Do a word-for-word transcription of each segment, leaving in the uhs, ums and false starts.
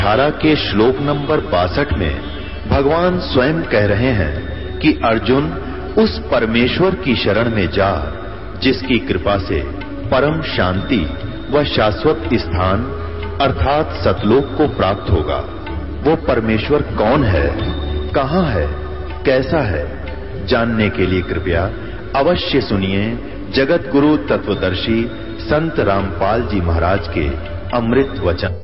धारा के श्लोक नंबर बासठ में भगवान स्वयं कह रहे हैं कि अर्जुन उस परमेश्वर की शरण में जा जिसकी कृपा से परम शांति व शाश्वत स्थान अर्थात सतलोक को प्राप्त होगा। वो परमेश्वर कौन है, कहां है, कैसा है, जानने के लिए कृपया अवश्य सुनिए जगत गुरु तत्वदर्शी संत रामपाल जी महाराज के अमृत वचन।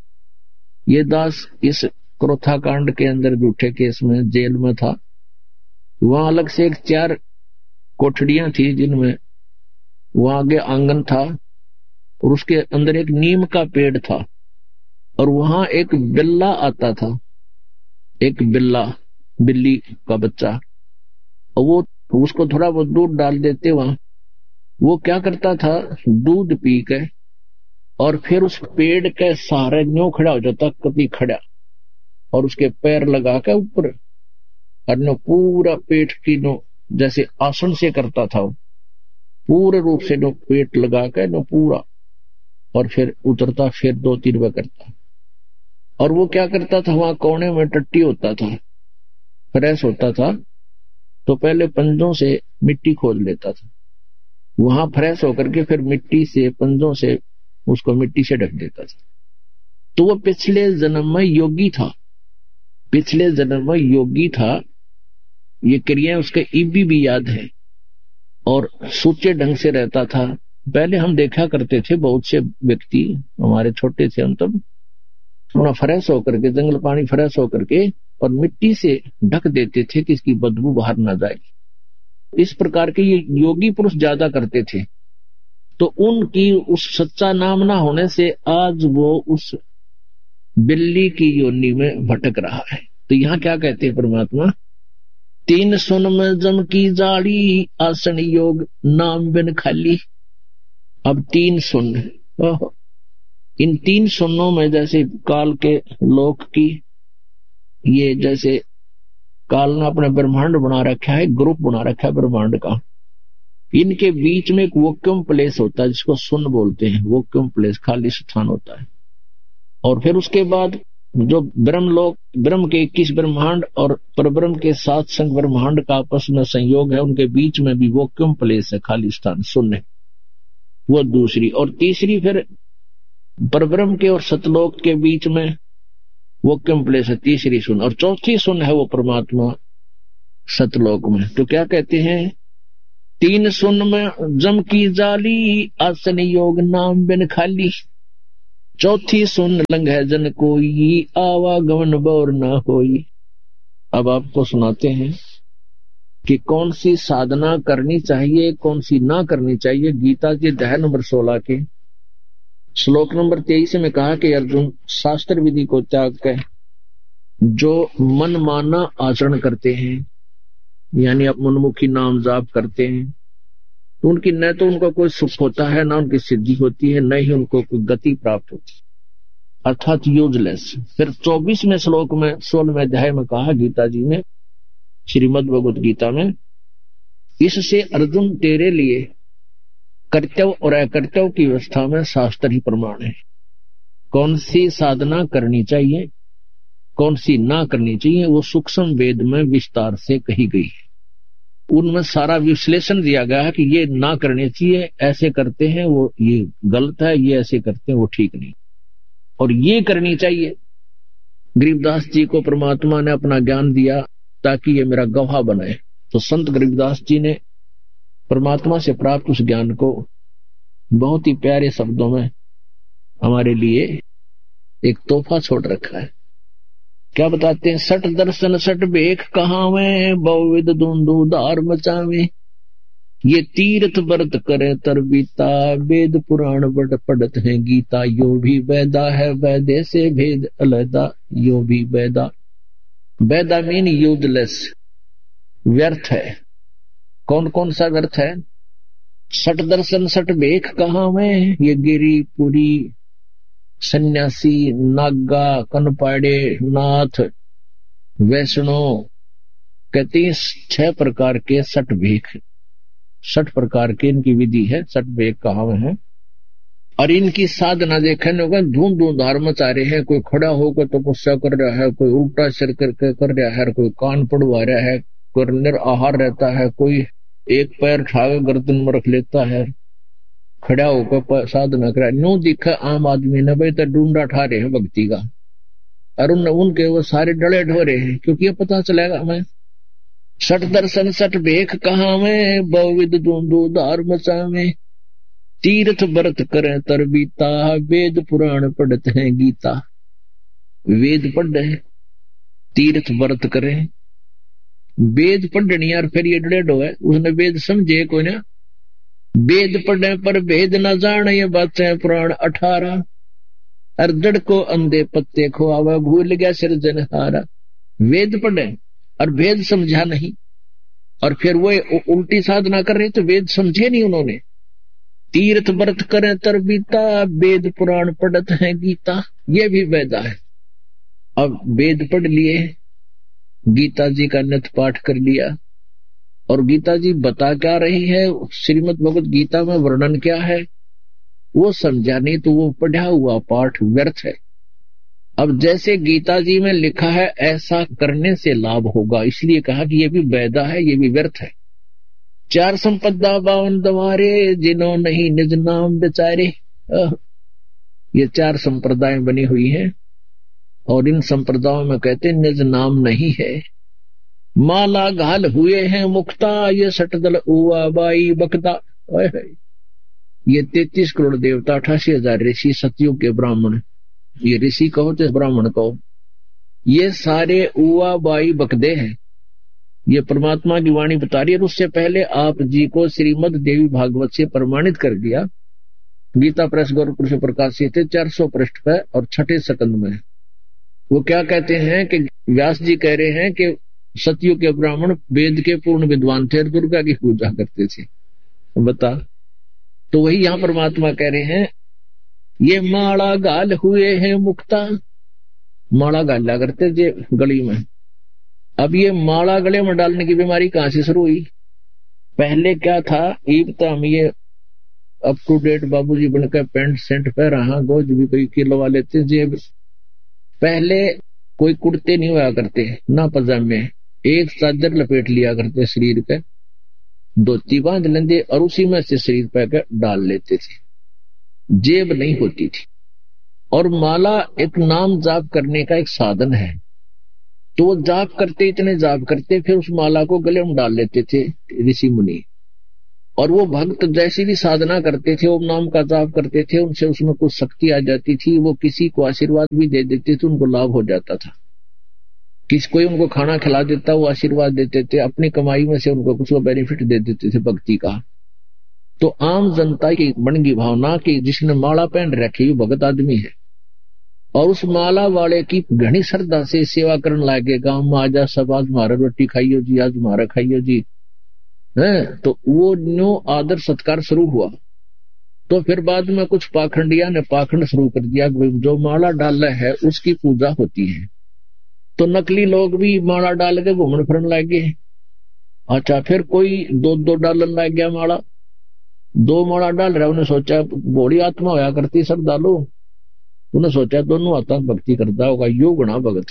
ये दास इस क्रोथा कांड के अंदर झूठे केस में जेल में था। वहां अलग से एक चार कोठड़ियां थी जिनमें वहां आगे आंगन था और उसके अंदर एक नीम का पेड़ था और वहां एक बिल्ला आता था, एक बिल्ला, बिल्ली का बच्चा, और वो उसको थोड़ा बहुत दूध डाल देते। वहां वो क्या करता था, दूध पी के और फिर उस पेड़ के सहारे न्यों खड़ा हो जाता, कभी खड़ा, और उसके पैर लगा के ऊपर और नो पूरा पेट की नो जैसे आसन से करता था, पूरे रूप से नो पेट लगा के नो पूरा, और फिर उतरता, फिर दो तीन बार करता। और वो क्या करता था, वहां कोने में टट्टी होता था, फ्रेश होता था, तो पहले पंजों से मिट्टी खोद लेता था, वहां फ्रेश होकर के फिर मिट्टी से पंजों से उसको मिट्टी से ढक देता था। तो वो पिछले जन्म में योगी था, पिछले जन्म में योगी था। ये क्रियाएं उसके इबी भी याद है और सूचे ढंग से रहता था। पहले हम देखा करते थे बहुत से व्यक्ति, हमारे छोटे थे हम तब, थोड़ा फ्रेश होकर के, जंगल पानी फ्रेश होकर के और मिट्टी से ढक देते थे कि इसकी बदबू बाहर ना जाए। इस प्रकार के ये योगी पुरुष ज्यादा करते थे। तो उनकी उस सच्चा नाम ना होने से आज वो उस बिल्ली की योनि में भटक रहा है। तो यहाँ क्या कहते हैं परमात्मा, तीन सुन में जम की जाड़ी, आसन योग नाम बिन खाली। अब तीन सुन, इन तीन सुनों में जैसे काल के लोक की, ये जैसे काल ने अपने ब्रह्मांड बना रखा है, ग्रुप बना रखा है ब्रह्मांड का, इनके बीच में एक वोक्यूम प्लेस होता है जिसको सुन बोलते हैं, वोक्यूम प्लेस, खाली स्थान होता है। और फिर उसके बाद जो ब्रह्मलोक, ब्रह्म के इक्कीस ब्रह्मांड और परब्रह्म के सात संग ब्रह्मांड का आपस में संयोग है, उनके बीच में भी वोक्यूम प्लेस है, खाली स्थान, सुन है, वो दूसरी। और तीसरी फिर परब्रह्म के और सतलोक के बीच में वोक्यूम प्लेस है, तीसरी सुन। और चौथी सुन है वो परमात्मा सतलोक में। तो क्या कहते हैं, तीन सुन में जम की जाली, आसन योग नाम बिन खाली। चौथी सुन लंघ है जन कोई, आवागमन बोर ना होई। अब आपको सुनाते हैं कि कौन सी साधना करनी चाहिए, कौन सी ना करनी चाहिए। गीता के अध्याय नंबर सोलह के श्लोक नंबर तेईस में कहा कि अर्जुन, शास्त्र विधि को त्याग कर जो मन माना आचरण करते हैं, यानी अब मनमुखी नाम जाप करते हैं, तो उनकी न तो उनको कोई सुख होता है, न उनकी सिद्धि होती है, न ही उनको कोई गति प्राप्त होती, अर्थात यूजलेस। फिर चौबीसवें श्लोक में सोलहवें अध्याय में कहा गीता जी ने, श्रीमद् भगवद गीता में, इससे अर्जुन तेरे लिए कर्तव्य और अकर्तव्य की व्यवस्था में शास्त्र ही प्रमाण है। कौन सी साधना करनी चाहिए, कौन सी ना करनी चाहिए, वो सूक्ष्म वेद में विस्तार से कही गई है। उनमें सारा विश्लेषण दिया गया है कि ये ना करनी चाहिए, ऐसे करते हैं वो ये गलत है, ये ऐसे करते हैं वो ठीक नहीं, और ये करनी चाहिए। गरीबदास जी को परमात्मा ने अपना ज्ञान दिया ताकि ये मेरा गवाह बने। तो संत गरीबदास जी ने परमात्मा से प्राप्त उस ज्ञान को बहुत ही प्यारे शब्दों में हमारे लिए एक तोहफा छोड़ रखा है। क्या बताते हैं, सठ दर्शन सठ बेख कहावे, बहुविध धुंधु धार मचावे, ये तीर्थ व्रत करे तरबीता, वेद पुराण बड़ पढ़त है गीता, यो भी वैदा है वैदे से भेद अलहदा, यो भी वैदा। वैदा मीन यूजलेस, व्यर्थ है। कौन कौन सा व्यर्थ है, सठ दर्शन सठ बेख कहावे, ये गिरी पुरी, सन्यासी, नागा, कनपाड़े, नाथ, वैष्णो, कहते हैं छह प्रकार के सठ भेख, सठ प्रकार के इनकी विधि है, सठ भेख कहावे हैं। और इनकी साधना देखने होगा, धूम धूम धार मचा रहे हैं। कोई खड़ा होकर तपस्या कर रहा है, कोई उल्टा सिर करके कर रहा है, कोई कान पड़वा रहा है, कोई निराहार रहता है, कोई एक पैर उठाकर गर्दन में रख लेता है, खड़ा होकर साधना करा। नो दिखा आम आदमी ने भाई तो ढूंढा ठा रहे हैं भक्ति का, और उन, उनके वो सारे डले ढोरे हैं, क्योंकि ये पता चलेगा हमें सठ दर्शन सठ भेख कहा में, बहुविध धूंधू धार मचा में, तीर्थ व्रत करें तरबीता, वेद पुराण पढ़ते हैं गीता। वेद पढ़ रहे, तीर्थ व्रत करें, वेद पढ़नी यार, फिर ये डेढ़ हो है उसने वेद समझे कोई ना। वेद पढ़े पर भेद न जाने, ये बातें पुराण अठारह, अर्दड़ को अंधे पत्ते खोआवा, भूल गया सिरजनहारा। वेद पढ़े और वेद समझा नहीं, और फिर वो उल्टी साधना कर रहे, तो वेद समझे नहीं उन्होंने। तीर्थ व्रत करें तरबीता, वेद पुराण पढ़त है गीता, ये भी वेदा है। अब वेद पढ़ लिए, गीता जी का नित पाठ कर लिया, और गीता जी बता क्या रही है, श्रीमद् भगवत गीता में वर्णन क्या है वो समझा नहीं, तो वो पढ़ा हुआ पाठ व्यर्थ है। अब जैसे गीता जी में लिखा है ऐसा करने से लाभ होगा, इसलिए कहा कि ये भी वेदा है, ये भी व्यर्थ है। चार संपदा बावन दवारे, जिन्हों नहीं निज नाम बेचारे। ये चार संप्रदाय बनी हुई हैं, और इन संप्रदायों में कहते निज नाम नहीं है। माला घाल हुए हैं मुक्ता, ये सटदल उवा बाई बकदा। ये तैतीस करोड़ देवता, अठासी हजार ऋषि, सतयुग के ब्राह्मण, ये ऋषि कहो तो ब्राह्मण कहो, ये सारे उवा बाई बकदे हैं। ये परमात्मा की वाणी बता रही है। उससे पहले आप जी को श्रीमद् देवी भागवत से प्रमाणित कर दिया। गीता प्रेस गोरखपुर से प्रकाशित है, चार सौ पृष्ठ पे और छठे सकंद में। वो क्या कहते हैं कि व्यास जी कह रहे हैं कि सतयुग के ब्राह्मण वेद के पूर्ण विद्वान थे, दुर्गा की पूजा करते थे। बता, तो वही यहाँ परमात्मा कह रहे हैं, ये माला गाल हुए हैं मुक्ता, माला गाला करते थे गली में। अब ये माला गले में डालने की बीमारी कहां से शुरू हुई? पहले क्या था, ईब तो हम ये अप टू डेट बाबूजी बनकर पेंट सेंट पे रहा, गोज भी कोई किलो वाले थे जेब। पहले कोई कुर्ते नहीं हुआ करते ना पजामे, एक चादर लपेट लिया करते शरीर पे, धोती बांध लेते और उसी में से शरीर पे डाल लेते थे, जेब नहीं होती थी। और माला एक नाम जाप करने का एक साधन है, तो वो जाप करते, इतने जाप करते, फिर उस माला को गले में डाल लेते थे ऋषि मुनि। और वो भक्त जैसी भी साधना करते थे, ओम नाम का जाप करते थे, उनसे उसमें कुछ शक्ति आ जाती थी, वो किसी को आशीर्वाद भी दे देते थे, उनको लाभ हो जाता था। किसी कोई उनको खाना खिला देता, वो आशीर्वाद देते थे, अपनी कमाई में से उनको कुछ बेनिफिट दे देते थे भक्ति का। तो आम जनता की मन की भावना कि जिसने माला पहन रखी वो भगत आदमी है, और उस माला वाले की घनी श्रद्धा से सेवा करने लगे, गांव में आजा सब आज हमारा रोटी खाइयो जी, आज हमारा खाइयो जी, है तो वो न्यू आदर सत्कार शुरू हुआ। तो फिर बाद में कुछ पाखंडिया ने पाखंड शुरू कर दिया, जो माला डाल है उसकी पूजा होती है, तो नकली लोग भी माला डाल के घूमने फिरने लगे। अच्छा, फिर कोई दो दो डालन लग गया माला, दो माला डाल रहा, उन्हें सोचा बड़ी आत्मा होया करती सर डालो, उन्हें सोचा दोनों हाथों भक्ति करता होगा, यो गुणा भगत।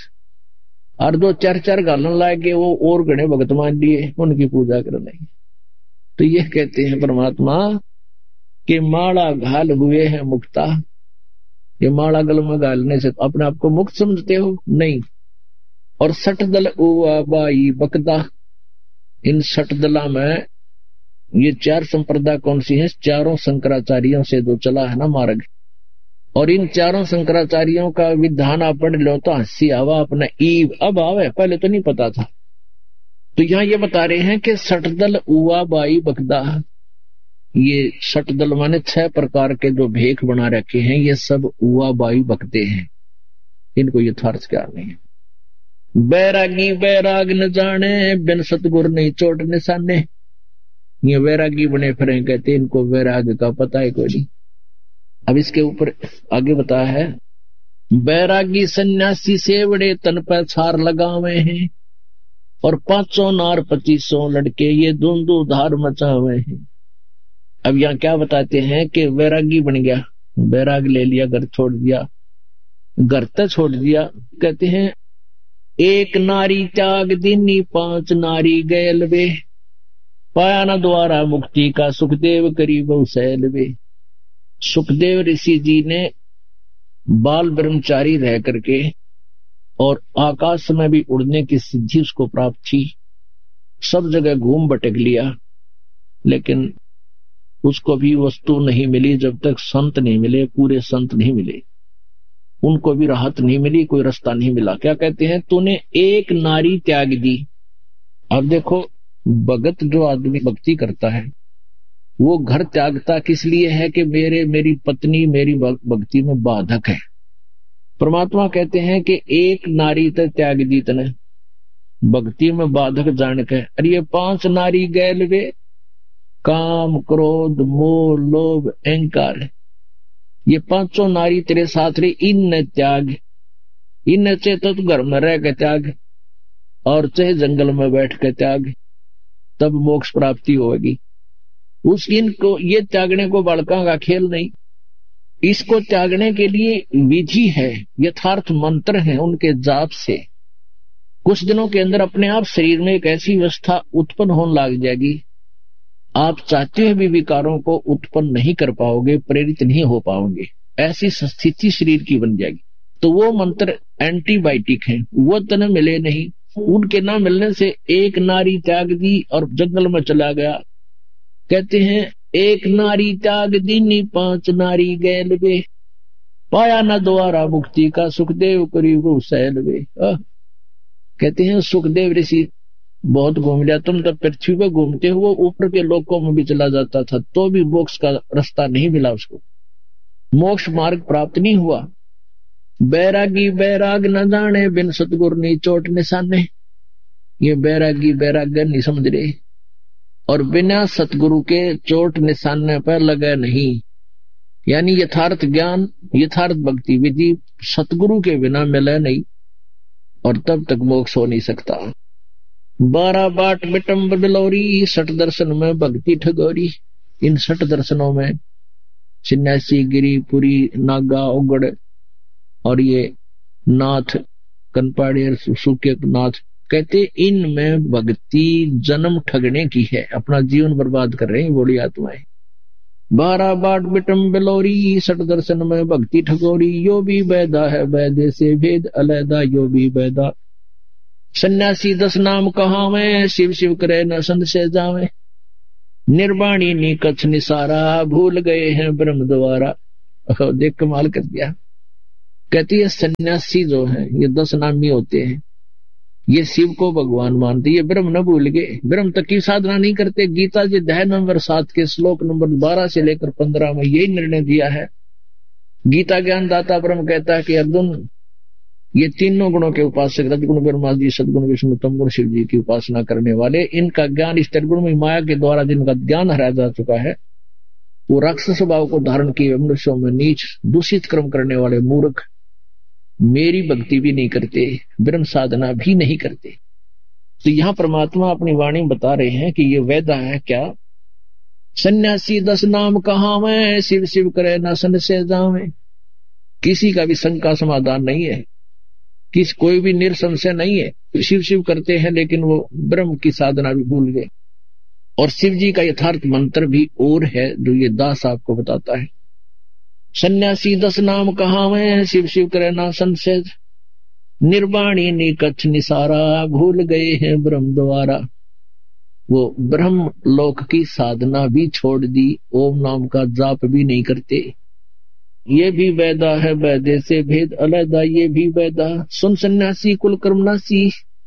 और दो चार चार गालन लाके वो और गणे भगत मान लिए, उनकी पूजा करने। तो ये कहते हैं परमात्मा कि माला घाल हुए हैं मुक्ता। ये माला गल में घालने से अपने आप को मुक्त समझते हो? नहीं। और सठ दल उवा बाई बकदा, इन सठ दला में ये चार संप्रदाय कौन सी है? चारों शंकराचार्यों से जो चला है ना मार्ग, और इन चारों शंकराचार्यों का विधान आप पढ़ लो तो हंसी आवा अपना ईव अब आवे, पहले तो नहीं पता था। तो यहाँ ये बता रहे हैं कि सठदल उवा बाई बकदा, ये सठदल माने छह प्रकार के जो भेख बना रखे हैं, ये सब उवा बाई बकते हैं, इनको यथार्थ क्या नहीं है। बैरागी बैराग न जाने, बिन सतगुर नहीं चोट निशाने। ये वैरागी बने फिरे, कहते इनको वैराग का पता है कोई नहीं। अब इसके ऊपर आगे बताया है, बैरागी सन्यासी से बड़े तन पर छार लगावे हैं, और पांचों नार पच्चीसों लड़के ये धुंधु धार मचावे हैं। अब यहाँ क्या बताते हैं कि वैरागी बन गया, बैराग ले लिया, घर छोड़ दिया, घर तक छोड़ दिया। कहते हैं एक नारी त्याग दीनी पांच नारी गैल वे, पाया न द्वारा मुक्ति का सुखदेव करी बहु सैल वे। सुखदेव ऋषि जी ने बाल ब्रह्मचारी रह करके और आकाश में भी उड़ने की सिद्धि उसको प्राप्त थी, सब जगह घूम भटक लिया, लेकिन उसको भी वस्तु नहीं मिली जब तक संत नहीं मिले, पूरे संत नहीं मिले, उनको भी राहत नहीं मिली, कोई रास्ता नहीं मिला। क्या कहते हैं, तूने एक नारी त्याग दी। अब देखो, भगत जो आदमी भक्ति करता है वो घर त्यागता किस लिए है कि मेरे मेरी पत्नी मेरी भक्ति में बाधक है। परमात्मा कहते हैं कि एक नारी तक त्याग दी तने भक्ति में बाधक जान के। अरे ये पांच नारी गैल वे, काम क्रोध मोह लोभ अहंकार, ये पांचों नारी तेरे साथ रही, इन त्याग, इन चाहे तो तू घर में रह के त्याग और चाहे जंगल में बैठ के त्याग, तब मोक्ष प्राप्ति होगी। उस इनको ये त्यागने को बालका का खेल नहीं, इसको त्यागने के लिए विधि है, यथार्थ मंत्र है, उनके जाप से कुछ दिनों के अंदर अपने आप शरीर में एक ऐसी व्यवस्था उत्पन्न होने लग जाएगी, आप चाहते हुए भी विकारों को उत्पन्न नहीं कर पाओगे, प्रेरित नहीं हो पाओगे, ऐसी स्थिति शरीर की बन जाएगी। तो वो मंत्र एंटीबायोटिक है, वो तने मिले नहीं, उनके ना मिलने से एक नारी त्याग दी और जंगल में चला गया। कहते हैं एक नारी त्याग दीनी पांच नारी गैल वे, पाया न द्वारा मुक्ति का सुखदेव करी वो सैल वे। कहते हैं सुखदेव ऋषि बहुत घूम लिया, तुम तो पृथ्वी पर घूमते हो, वो ऊपर के लोकों में भी चला जाता था तो भी मोक्ष का रास्ता नहीं मिला उसको, मोक्ष मार्ग प्राप्त नहीं हुआ। बैरागी बैराग न जाने बिन सतगुरु नी चोट निशाने, ये बैरागी बैराग नहीं समझ रहे और बिना सतगुरु के चोट निशाने पर लगे नहीं, यानी यथार्थ ज्ञान यथार्थ भक्ति विधि सतगुरु के बिना मिले नहीं और तब तक मोक्ष हो नहीं सकता। बारह बाट बिटम्ब बिलोरी, सठ दर्शन में भक्ति ठगोरी। इन सठ दर्शनों में सन्यासी गिरी पुरी नागा उगड़ और ये नाथ कनपाड़े सूखे नाथ, कहते इनमें भक्ति जन्म ठगने की है, अपना जीवन बर्बाद कर रहे हैं बोली आत्माएं। बारह बाट बिटम बिलोरी, सठ दर्शन में भक्ति ठगोरी, यो भी बैदा है बैदे से भेद अलैदा, यो भी बैदा। सन्यासी दस नाम कहावे, शिव शिव करे न संत से जावे, निर्वाणी नी कच्छ निसारा, भूल गए हैं ब्रह्म द्वारा। देख कमाल कर दिया। कहती है सन्यासी जो है ये दस नामी होते हैं, ये शिव को भगवान मानते, ये ब्रह्म न भूल गए, ब्रह्म तक की साधना नहीं करते। गीता जी अध्याय नंबर सात के श्लोक नंबर बारह से लेकर पंद्रह में यही निर्णय दिया है। गीता ज्ञान दाता ब्रह्म कहता है कि अर्जुन, ये तीनों गुणों के उपासक रजगुण ब्रह्मा जी, सदगुण विष्णु, तमगुण शिव जी की उपासना करने वाले, इनका ज्ञान इस त्रिगुण में माया के द्वारा जिनका ज्ञान हराया जा चुका है, वो राक्षस स्वभाव को धारण किए मनुष्यों में नीच दूषित कर्म करने वाले मूर्ख मेरी भक्ति भी नहीं करते, ब्रह्म साधना भी नहीं करते। तो यहाँ परमात्मा अपनी वाणी बता रहे हैं कि ये वेदा है क्या, सन्यासी दस नाम कहावे, शिव शिव करे न सन से जावे। किसी का भी शंका समाधान नहीं है, किस कोई भी निरसंशय नहीं है। शिव शिव करते हैं लेकिन वो ब्रह्म की साधना भी भूल गए। और शिव जी का यथार्थ मंत्र भी और है जो ये दास आपको बताता है। सन्यासी दस नाम कहावे, शिव शिव करे ना संशय, निर्वाणी नी कच्छ निसारा, भूल गए हैं ब्रह्म द्वारा। वो ब्रह्म लोक की साधना भी छोड़ दी, ओम नाम का जाप भी नहीं करते। ये भी वैदा है वैदे से भेद अलैदा, ये भी वैदा। सुन सन्यासी कुल कर्मनासी,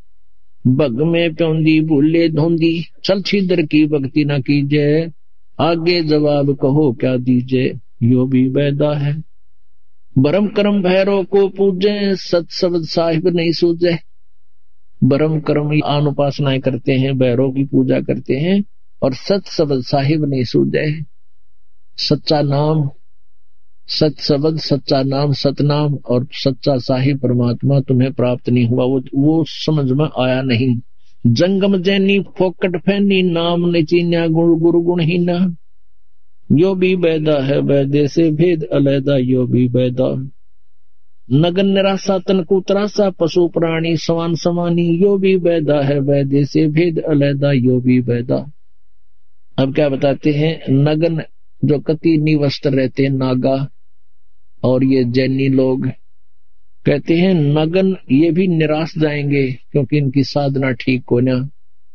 बग में प्योंदी भूले धोंदी, चल छिदर की भक्ति न कीजिए, आगे जवाब कहो क्या दीजिए, यो भी वैदा है। बरम कर्म भैरव को पूजे, सत शब्द साहिब नहीं सूझे। बरम कर्म आन उपासनाएं करते हैं, भैरव की पूजा करते हैं और सत शब्द साहिब नहीं सूझे। सच्चा नाम, सत शब्द, सच्चा नाम, सतनाम और सच्चा साहिब परमात्मा तुम्हें प्राप्त नहीं हुआ, वो वो समझ में आया नहीं। जंगम जैनी फोकट फैनी, नाम ने चीन्या गुरु गुरु गुण ही ना। यो भी बैदा है बैदे से भेद अलैदा यो भी बैदा। नगन निराशा तन को त्रासा पशु प्राणी समान समानी यो भी बैदा है बैदे से भेद अलैदा यो भी बैदा। अब क्या बताते हैं, नगन जो कति निवस्त्र रहते हैं नागा और ये जैनी लोग कहते हैं नगन ये भी निराश जाएंगे क्योंकि इनकी साधना ठीक हो ना।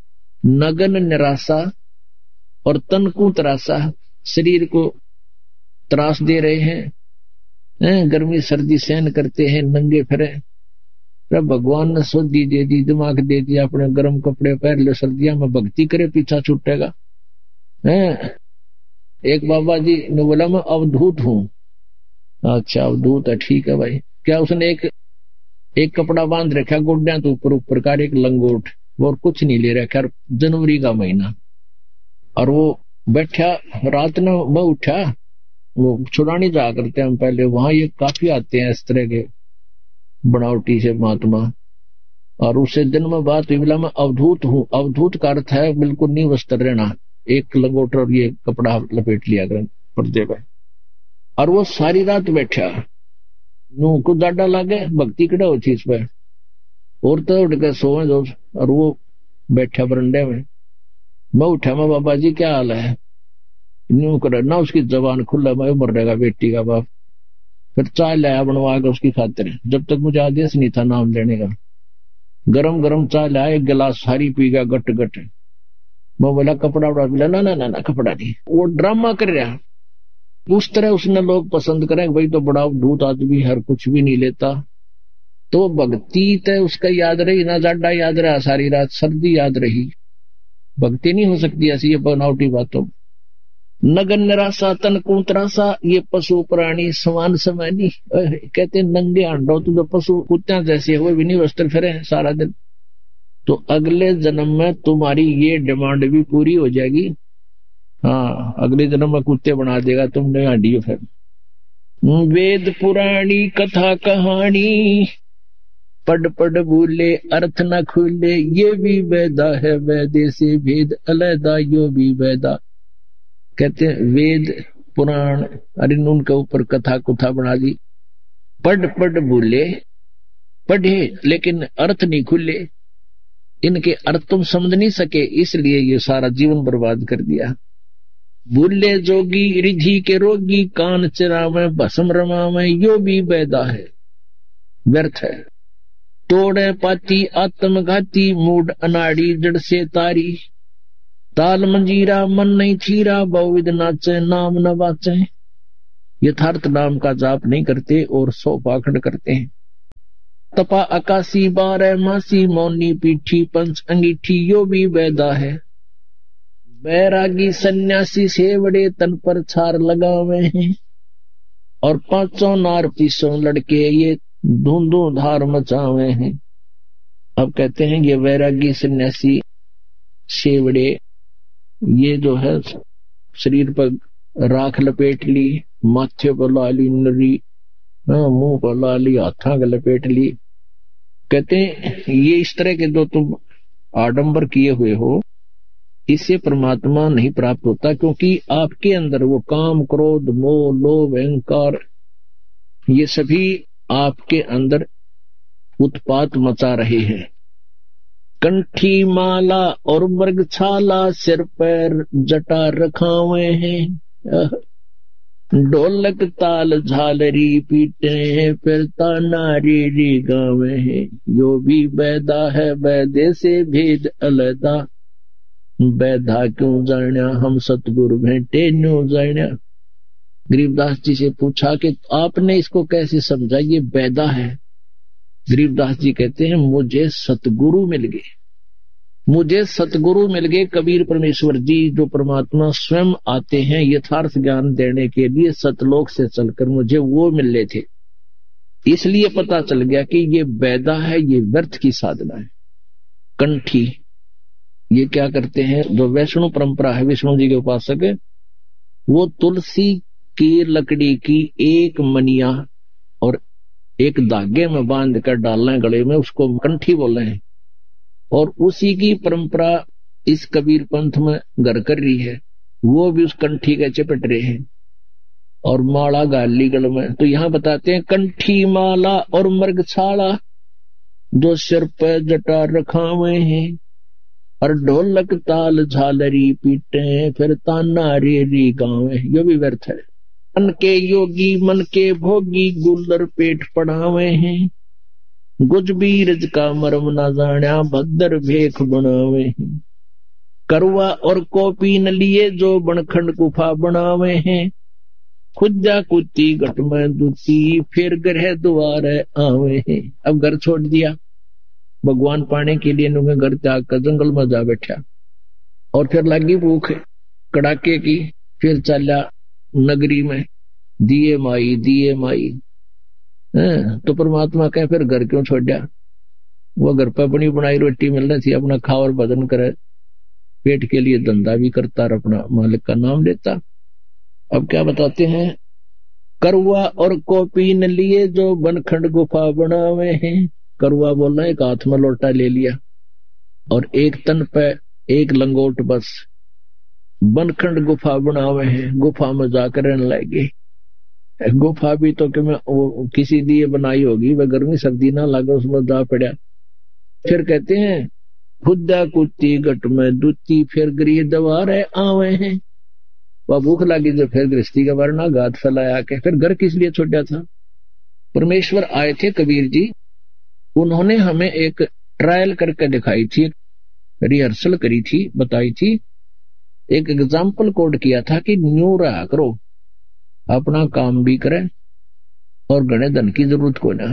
नगन निराशा और तन को त्रासा, शरीर को त्रास दे रहे हैं, हैं गर्मी सर्दी सहन करते हैं, नंगे फिरे। जब भगवान ने सोधी दे दी, दिमाग दे दिया, अपने गर्म कपड़े पहन लो, सर्दियों में भक्ति करे पीछा छूटेगा। हैं एक बाबा जी ने बोला मैं अवधूत हूं। अच्छा अवधूत है, ठीक है भाई। क्या उसने एक एक कपड़ा बांध रखा गोड्या तो ऊपर ऊपर का, एक लंगोट, और कुछ नहीं ले रखा। जनवरी का महीना, और वो बैठा रात में मैं उठा, वो छुड़ानी जा करते हैं पहले, वहां ये काफी आते हैं इस तरह के बनावटी से महात्मा। और उससे दिन में बात हुई, बोला मैं अवधूत हूँ। अवधूत का अर्थ है बिल्कुल नहीं वस्त्र रहना, एक लंगोट और ये कपड़ा लपेट लिया कर पर्दे पे। और वो सारी रात बैठा, नू को डाडा लागे भक्ति कड़ा हो चीज पे, और तो उठ के सोए दो। और वो बैठा बरंडे में, मैं उठा, मैं बाबा जी क्या हाल है, न्यू कर ना। उसकी जबान खुला, मैं मर रहेगा बेटी का बाप। फिर चाय लाया बनवा के उसकी खातिर, जब तक मुझे आदेश नहीं था नाम लेने का। गरम गरम चाय लाया, एक गिलास सारी पी गया गट गट। मैं बोला कपड़ा उड़ा, बोला ना ना ना ना कपड़ा नहीं। वो ड्रामा कर रहा, उस तरह उसने लोग पसंद करें भाई तो बड़ा धूत आदमी हर कुछ भी नहीं लेता। तो भक्ति तो उसका याद रही ना, जाडा याद रहा सारी रात, सर्दी याद रही। भक्ति नहीं हो सकती ऐसी ये बनावटी बातों। नगन निराशा तन को त्रासा, ये पशु प्राणी समान समानी। कहते नंगे अंडो तो जो पशु कुत्तियां जैसे हुए भी नहीं वस्त्र फिरे सारा दिन। तो अगले जन्म में तुम्हारी ये डिमांड भी पूरी हो जाएगी। हाँ अगले जन्म में कुत्ते बना देगा तुमने हड्डियों। फिर वेद पुराणी कथा कहानी पढ़ पढ़ भूले अर्थ न खुले, ये भी वेदा है वेदे से भेद अलैदा यो भी वेदा। कहते हैं वेद पुराण अरे उनके ऊपर कथा कुथा बना दी। पढ़ पढ़ भूले, पढ़े लेकिन अर्थ नहीं खुले, इनके अर्थ तुम समझ नहीं सके, इसलिए ये सारा जीवन बर्बाद कर दिया। भूले जोगी रिधि के रोगी, कान चिरावे भस्म रमावे, यो भी वेदा है व्यर्थ है। तोड़े पाती आत्मघाती, मूड अनाड़ी जड़ से तारी, ताल मंजीरा मन नहीं छीरा, बहुविध नाचे नाम न बाचे। यथार्थ नाम का जाप नहीं करते और सौ पाखंड करते हैं। तपा आकाशी बारह मासी, मौनी पीठी पंच अंगीठी, यो भी वेदा है। बैरागी सन्यासी सेवड़े, तन पर छार लगावे हैं, और पांचों नार पीसों लड़के, ये धूंधू धार मचावे हैं। अब कहते हैं ये वैरागी सन्यासी सेवड़े, ये जो है शरीर पर राख लपेट ली, माथे पर ला ली नरी, मुंह पर ला ली, हाथा का लपेट ली। कहते हैं ये इस तरह के जो तुम आडंबर किए हुए हो, इससे परमात्मा नहीं प्राप्त होता, क्योंकि आपके अंदर वो काम क्रोध मोह लोभ अहंकार ये सभी आपके अंदर उत्पात मचा रहे हैं। कंठी माला और मृग छाला, सिर पैर जटा रखावे हैं, ढोलक ताल झालरी पीटे हैं, फिर ताना रे रे गावे हैं, यो भी वेदा है वेदे से भेद अलैदा। बैधा क्यों जाण्या हम सतगुरु भेंटे न्यू जाण्या। गरीबदास जी से पूछा कि आपने इसको कैसे समझा ये बैदा है। गरीबदास जी कहते हैं मुझे सतगुरु मिल गए, मुझे सतगुरु मिल गए। कबीर परमेश्वर जी जो परमात्मा स्वयं आते हैं यथार्थ ज्ञान देने के लिए सतलोक से चलकर, मुझे वो मिले थे। इसलिए पता चल गया कि ये बैदा है, ये व्यर्थ की साधना है। कंठी ये क्या करते हैं, जो वैष्णव परंपरा है विष्णु जी के उपासक, वो तुलसी की लकड़ी की एक मनिया और एक धागे में बांध कर डालना है गले में, उसको कंठी बोले हैं। और उसी की परंपरा इस कबीर पंथ में घर कर रही है। वो भी उस कंठी के चपट रहे हैं और माला गाली गल में। तो यहां बताते हैं कंठी माला और मृगशाला जो सिर पे जटा रखावे हैं, और ढोलक ताल झालरी पीटे फिर ताना रेरी गावे। ये भी व्यर्थ है। मन के योगी मन के भोगी गुल्लर पेट पढ़ावे हैं, गुज बीरज का मरम ना जाण्या भद्र भेख बनावे हैं। करवा और कॉपी न लिए जो बनखंड गुफा बनावे हैं, खुजा कुत्ती घट में दूती फिर ग्रह द्वार आवे हैं। अब घर छोड़ दिया भगवान पाने के लिए, नुगे घर त्याग कर जंगल में जा बैठा और फिर लगी भूख कड़ाके की। फिर चला नगरी में दिए माई दिए माई है। तो परमात्मा कहे फिर घर क्यों छोड़ा? वो घर पर बनी बनाई रोटी मिल रही थी, अपना खा और भजन करे, पेट के लिए धंधा भी करता और अपना मालिक का नाम लेता। अब क्या बताते हैं, करवा और कॉपी न लिए जो बनखंड गुफा बनावे हैं। करवा बोलना एक हाथ में लोटा ले लिया और एक तन पे एक लंगोट बस। बनखंड गुफा बनावे हैं, गुफा में जाकर रहने लगे। गुफा भी तो कि मैं वो किसी दिए बनाई होगी, वह गर्मी सर्दी ना लगे उसमें जा पड़ा। फिर कहते हैं खुदा कुत्ती घट में दूती फिर गृह दवार आवे हैं। वह भूख लगी जो फिर गृहस्थी का वरना गात फैलाया के। फिर घर किस लिए छोड़ा था? परमेश्वर आए थे कबीर जी, उन्होंने हमें एक ट्रायल करके दिखाई थी, रिहर्सल करी थी, बताई थी, एक एग्जाम्पल कोड किया था कि न्यू रहा करो, अपना काम भी करे और गणे धन की जरूरत को ना।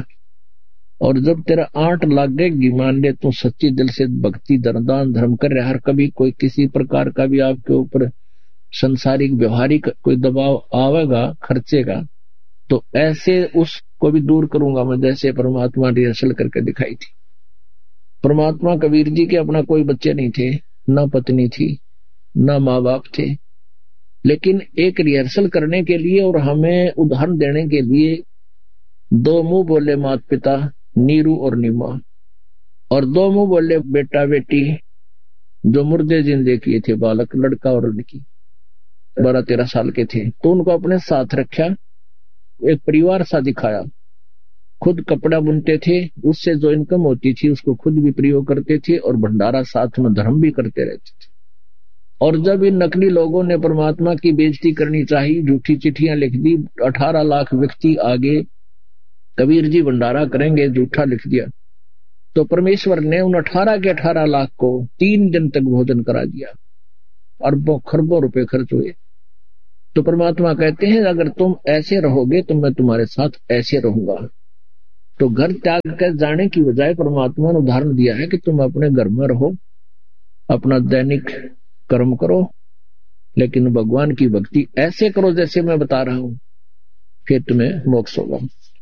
और जब तेरा आंट लागेगी, मान ले तू सच्ची दिल से भक्ति दान धर्म कर रहा, हर कभी कोई किसी प्रकार का भी आपके ऊपर संसारिक व्यवहारिक कोई दबाव आवेगा खर्चे का, तो ऐसे उसको भी दूर करूंगा मैं, जैसे परमात्मा ने रिहर्सल करके दिखाई थी। परमात्मा कबीर जी के अपना कोई बच्चे नहीं थे, ना पत्नी थी, ना माँ बाप थे, लेकिन एक रिहर्सल करने के लिए और हमें उदाहरण देने के लिए दो मुंह बोले माता पिता नीरू और नीमा, और दो मुंह बोले बेटा बेटी जो मुर्दे जिंदे किए थे, बालक लड़का और लड़की बारह तेरह साल के थे, तो उनको अपने साथ रखा, एक परिवार सा दिखाया। खुद कपड़ा बुनते थे, उससे जो इनकम होती थी उसको खुद भी प्रयोग करते थे और भंडारा साथ में धर्म भी करते रहते थे। और जब इन नकली लोगों ने परमात्मा की बेइज्जती करनी चाहिए, झूठी चिट्ठियां लिख दी, अठारह लाख व्यक्ति आगे कबीर जी भंडारा करेंगे, झूठा लिख दिया, तो परमेश्वर ने उन अठारह के अठारह लाख को तीन दिन तक भोजन करा दिया, अरबों खरबों रुपए खर्च हुए। तो परमात्मा कहते हैं अगर तुम ऐसे रहोगे तो मैं तुम्हारे साथ ऐसे रहूंगा। तो घर त्याग कर जाने की बजाय परमात्मा ने उदाहरण दिया है कि तुम अपने घर में रहो, अपना दैनिक कर्म करो, लेकिन भगवान की भक्ति ऐसे करो जैसे मैं बता रहा हूं, फिर तुम्हें मोक्ष होगा।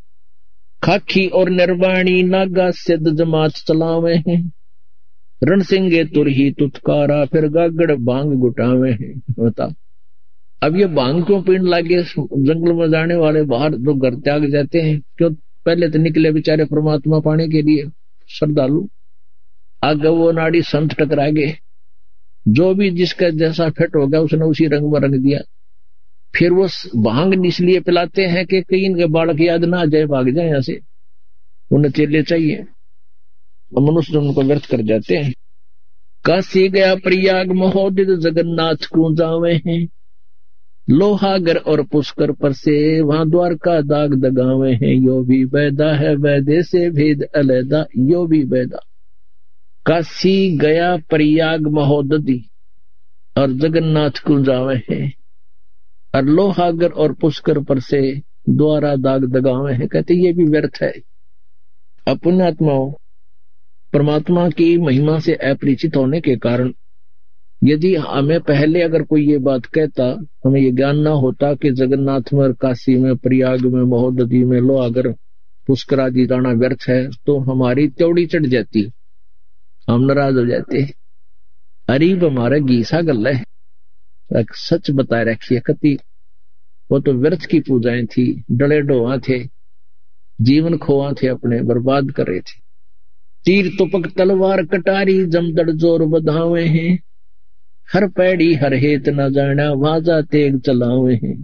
खाखी और निर्वाणी नागा सिद्ध जमात चलावे हैं, रण सिंगे तुरही तुतकारा फिर गागड़ बांग गुटावे हैं। बता अब ये बांग क्यों पीने लगे? जंगल में जाने वाले बाहर जो घर त्याग जाते हैं, क्यों? पहले तो निकले बेचारे परमात्मा पाने के लिए श्रद्धालु, आगे वो नाड़ी संत टकरा गए, जो भी जिसका जैसा फिट हो गया उसने उसी रंग में रंग दिया। फिर वो भांग इसलिए पिलाते हैं कि कहीं इनके बालक याद ना आ जाए, भाग जाए यहाँ से, उन्हें चेले चाहिए, मनुष्य उनको व्यर्थ कर जाते हैं। काशी गया प्रयाग महोदित जगन्नाथ को जावे हैं, लोहागर और पुष्कर पर से वहां द्वारका दाग दगावे हैं। यो भी वैदा है वैदे से भेद अलैदा, यो भी वैदा। काशी गया प्रयाग महोदधी और जगन्नाथ को जावे हैं, और लोहागर और पुष्कर पर से द्वारा दाग दगावे हैं। कहते ये भी व्यर्थ है। अपने आत्माओं परमात्मा की महिमा से अपरिचित होने के कारण यदि हमें पहले अगर कोई ये बात कहता, हमें ये ज्ञान ना होता कि जगन्नाथ में, काशी में, प्रयाग में, महोदधी में, लोहागर पुष्कर आदि जाना व्यर्थ है, तो हमारी त्योड़ी चढ़ जाती, हम नाराज हो जाते। अरीब हमारा गीसा गल है, एक सच बताए रखिए कति, वो तो व्यर्थ की पूजाएं थी, डले डोहा थे, जीवन खोआ थे, अपने बर्बाद कर रहे थे। तीर तुपक तलवार कटारी जमदड़ जोर बधावे हैं, हर पैड़ी हर हेत न जाना, वाजा तेग चलावे हैं।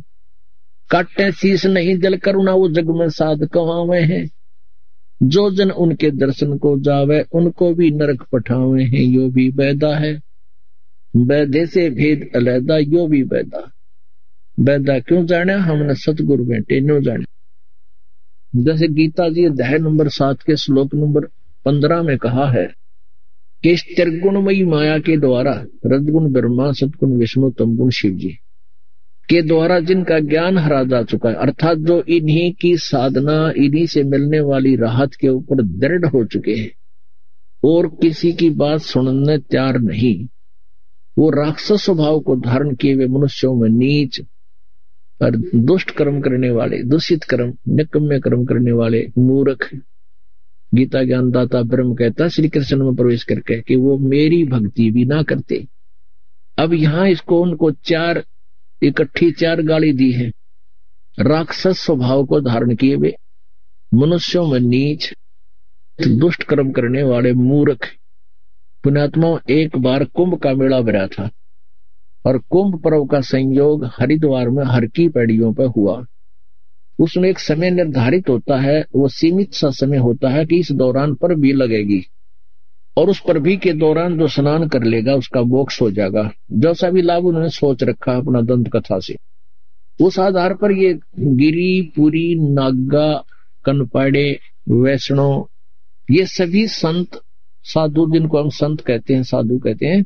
काटे शीस नहीं जल करुणा, वो जग में साध कमावे हैं। जो जन उनके दर्शन को जावे, उनको भी नरक पठावे हैं। यो भी वैदा है, वैदे से भेद अलैदा, यो भी वैदा। वैदा क्यों जाने, हमने सतगुरु बेटे न्यों जाने। जैसे गीता जी अध्याय नंबर सात के श्लोक नंबर पंद्रह में कहा है कि इस त्रिगुणमयी माया के द्वारा, रजगुण ब्रह्मा, सतगुण विष्णु, तमगुण शिव जी के द्वारा जिनका ज्ञान हरा जा चुका है, अर्थात जो इन्हीं की साधना, इन्हीं से मिलने वाली राहत के ऊपर दृढ़ हो चुके हैं और किसी की बात सुनने तैयार नहीं, वो राक्षस स्वभाव को धारण किए हुए मनुष्यों में नीच और दुष्ट कर्म करने वाले, दूषित कर्म, निकम्मे कर्म करने वाले मूर्ख, गीता ज्ञानदाता ब्रह्म कहता श्री कृष्ण में प्रवेश करके कि वो मेरी भक्ति भी ना करते। अब यहां इसको उनको चार इकट्ठी चार गाली दी है। राक्षस स्वभाव को धारण किए हुए मनुष्यों में नीच, दुष्ट कर्म करने वाले मूर्ख। पुण्यात्मा, एक बार कुंभ का मेला भरा था और कुंभ पर्व का संयोग हरिद्वार में हर की पैड़ियों पर हुआ। उसमें एक समय निर्धारित होता है, वो सीमित सा समय होता है कि इस दौरान पर भी लगेगी और उस पर भी के दौरान जो स्नान कर लेगा उसका मोक्ष हो जाएगा। जैसा भी लाभ उन्होंने सोच रखा अपना दंत कथा से, उस आधार पर ये गिरी, पुरी, नागा, कनपाड़े, वैष्णो, ये सभी संत साधु, जिनको हम संत कहते हैं, साधु कहते हैं,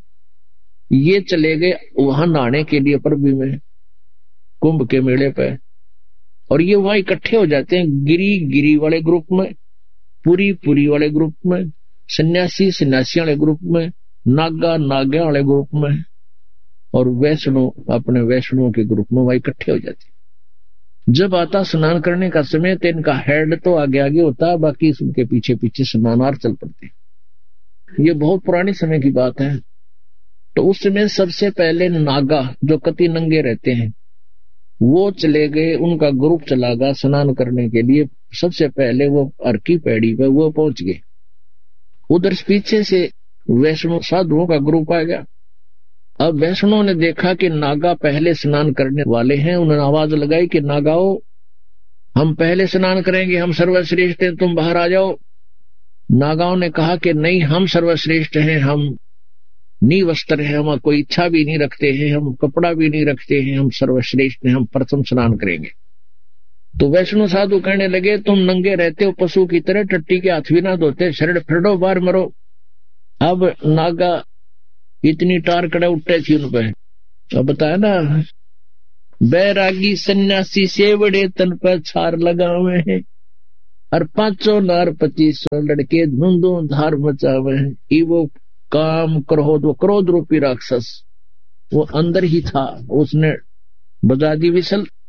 ये चले गए वहां नहाने के लिए परबी में, कुंभ के मेले पे। और ये वहां इकट्ठे हो जाते हैं, गिरी गिरी वाले ग्रुप में, पुरी पुरी वाले ग्रुप में, सन्यासी सन्यासी वाले ग्रुप में, नागा नागा वाले ग्रुप में और वैष्णो अपने वैष्णो के ग्रुप में वहां इकट्ठे हो जाते हैं। जब आता स्नान करने का समय तो इनका हेड तो आगे आगे होता है, बाकी उनके पीछे पीछे स्नानार्थ चल पड़ते हैं। ये बहुत पुराने समय की बात है। तो उस समय सबसे पहले नागा जो कति नंगे रहते हैं वो चले गए, उनका ग्रुप चला गया स्नान करने के लिए। सबसे पहले वो हर की पैड़ी पे वो पहुंच गए। उधर पीछे से वैष्णो साधुओं का ग्रुप आ गया। अब वैष्णो ने देखा कि नागा पहले स्नान करने वाले हैं, उन्होंने आवाज लगाई कि नागाओ, हम पहले स्नान करेंगे, हम सर्वश्रेष्ठ हैं, तुम बाहर आ जाओ। नागाओं ने कहा कि नहीं, हम सर्वश्रेष्ठ हैं, हम निवस्त्र हैं, हम कोई इच्छा भी नहीं रखते हैं, हम कपड़ा भी नहीं रखते हैं, हम सर्वश्रेष्ठ हैं, हम प्रथम स्नान करेंगे। तो वैष्णो साधु कहने लगे, तुम नंगे रहते हो पशु की तरह, टट्टी के हाथ भी ना धोते, शरण फिरो बाहर मरो। अब नागा इतनी टार कड़े उठे थी उन पे। अब बताया ना, बैरागी सन्यासी सेवड़े तन पर छार लगावे हैं और पांचों नार पच्चीस लड़के धुंधु धार मचावे हैं। वो काम क्रोध, वो क्रोध रूपी राक्षस वो अंदर ही था, उसने बजा दी विसल